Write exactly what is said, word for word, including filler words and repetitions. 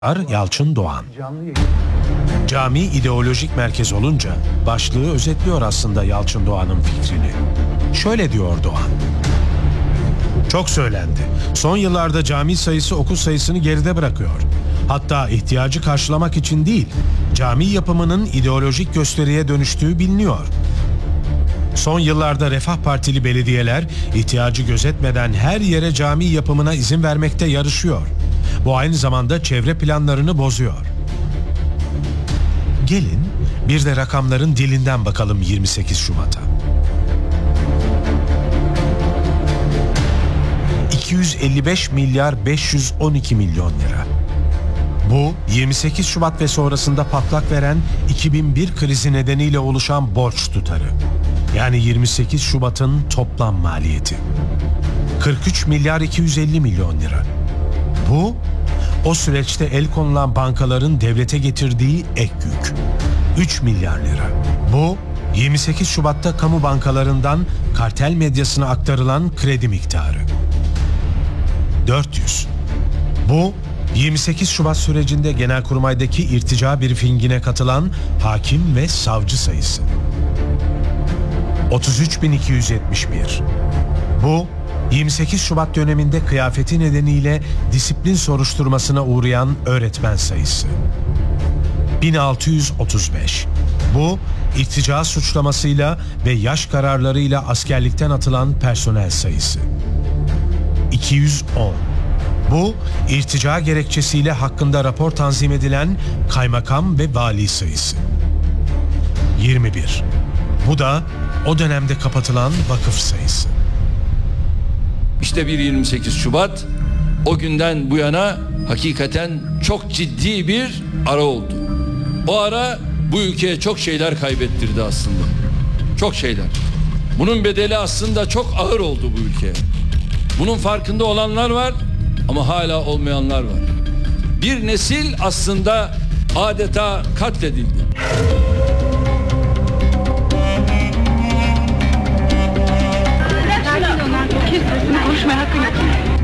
Yalçın Doğan. Cami ideolojik merkez olunca başlığı özetliyor aslında Yalçın Doğan'ın fikrini. Şöyle diyor Doğan. Çok söylendi. Son yıllarda cami sayısı okul sayısını geride bırakıyor. Hatta ihtiyacı karşılamak için değil, cami yapımının ideolojik gösteriye dönüştüğü biliniyor. Son yıllarda Refah Partili belediyeler ihtiyacı gözetmeden her yere cami yapımına izin vermekte yarışıyor. Bu aynı zamanda çevre planlarını bozuyor. Gelin bir de rakamların dilinden bakalım yirmi sekiz Şubat'a. iki yüz elli beş milyar beş yüz on iki milyon lira. Bu yirmi sekiz Şubat ve sonrasında patlak veren iki bin bir krizi nedeniyle oluşan borç tutarı. Yani yirmi sekiz Şubat'ın toplam maliyeti. kırk üç milyar iki yüz elli milyon lira. Bu o süreçte el konulan bankaların devlete getirdiği ek yük. üç milyar lira. Bu yirmi sekiz Şubat'ta kamu bankalarından kartel medyasına aktarılan kredi miktarı. dört yüz. Bu yirmi sekiz Şubat sürecinde Genelkurmay'daki irtica briefingine katılan hakim ve savcı sayısı. otuz üç bin iki yüz yetmiş bir. Bu yirmi sekiz Şubat döneminde kıyafeti nedeniyle disiplin soruşturmasına uğrayan öğretmen sayısı. bin altı yüz otuz beş. Bu irtica suçlamasıyla ve yaş kararlarıyla askerlikten atılan personel sayısı. iki yüz on. Bu irtica gerekçesiyle hakkında rapor tanzim edilen kaymakam ve vali sayısı. yirmi bir. Bu da o dönemde kapatılan vakıf sayısı. İşte bir yirmi sekiz Şubat o günden bu yana hakikaten çok ciddi bir ara oldu. O ara bu ülkeye çok şeyler kaybettirdi aslında. Çok şeyler. Bunun bedeli aslında çok ağır oldu bu ülkeye. Bunun farkında olanlar var ama hala olmayanlar var. Bir nesil aslında adeta katledildi.